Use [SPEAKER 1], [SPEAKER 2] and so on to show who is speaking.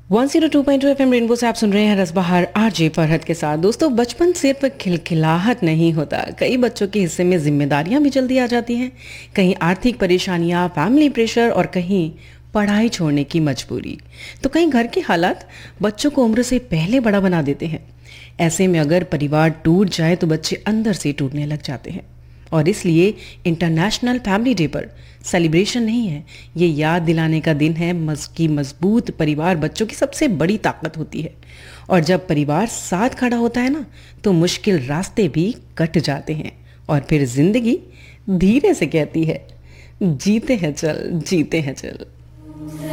[SPEAKER 1] 102.2 FM rainbow से आप सुन रहे हैं रसबहार आरजे फरहद के साथ। दोस्तों, बचपन सिर्फ खिलखिलाहट नहीं होता, कई बच्चों के हिस्से में जिम्मेदारियां भी जल्दी आ जाती हैं। कहीं आर्थिक परेशानियां, फैमिली प्रेशर और कहीं पढ़ाई छोड़ने की मजबूरी। तो कहीं घर के हालात बच्चों को उम्र से पहले बड़ा बना देते हैं। ऐसे में अगर परिवार टूट जाए तो बच्चे अंदर से टूटने लग जाते हैं। और इसलिए इंटरनेशनल फैमिली डे पर सेलिब्रेशन नहीं है, ये याद दिलाने का दिन है कि मजबूत परिवार बच्चों की सबसे बड़ी ताकत होती है। और जब परिवार साथ खड़ा होता है ना, तो मुश्किल रास्ते भी कट जाते हैं और फिर जिंदगी धीरे से कहती है, जीते हैं चल, जीते हैं चल।